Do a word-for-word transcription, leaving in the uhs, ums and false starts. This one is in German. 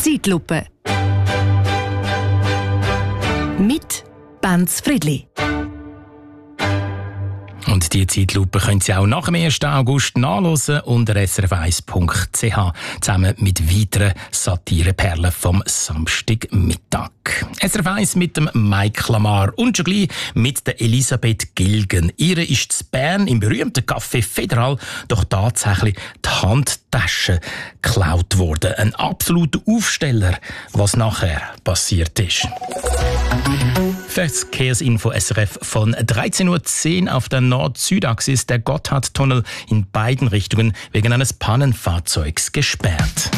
Zeitlupe. Mit Benz Friedli. Und die Zeitlupe können Sie auch nach dem ersten August nachhören unter s r f eins punkt c h zusammen mit weiteren Satireperlen vom Samstagmittag. S R F eins mit dem Mike Lamar und schon gleich mit der Elisabeth Gilgen. Ihre ist zu Bern im berühmten Café Federal doch tatsächlich die Handtasche geklaut worden. Ein absoluter Aufsteller, was nachher passiert ist. Verkehrsinfo S R F von dreizehn Uhr zehn auf der Nord-Süd-Achse ist der Gotthardtunnel in beiden Richtungen wegen eines Pannenfahrzeugs gesperrt.